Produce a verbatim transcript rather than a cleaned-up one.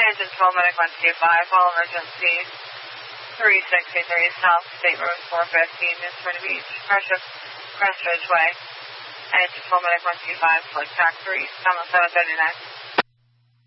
Engine twelve Medic one two five, all emergency three sixty-three South State Road four fifteen, Newport Beach, Crest, Crest Ridge Way. Engine twelve Medic one two five, select track three, seven seven thirty-nine.